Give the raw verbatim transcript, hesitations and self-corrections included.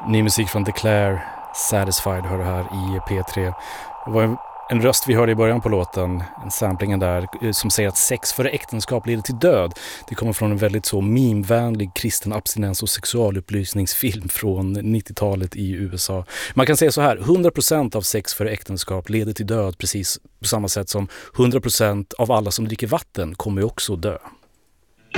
Ny musik från Declare, Satisfied hör du här i P tre. Det var en, en röst vi hörde i början på låten, en samplingen där, som säger att sex före äktenskap leder till död. Det kommer från en väldigt så meme-vänlig kristen abstinens- och sexualupplysningsfilm från nittiotalet i U S A. Man kan säga så här, hundra procent av sex före äktenskap leder till död, precis på samma sätt som hundra procent av alla som dricker vatten kommer också dö.